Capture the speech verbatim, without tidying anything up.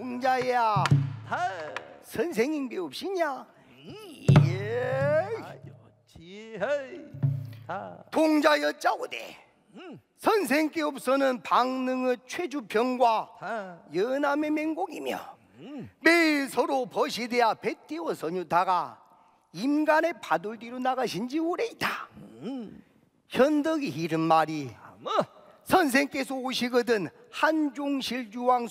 동자야. 하. 선생인 게 없이냐? 예. 좋지. 헤이. 하. 동자여 짜오대. 음. 선생께 없어는 방능의 최주병과 하. 연암의 맹곡이며 음. 매일 서로 벗이되어 배띄워 선유다가 임간의 바돌 뒤로 나가신 지 오래이다. 음. 현덕이 이른 말이 뭐? 선생께서 오시거든 한종실주왕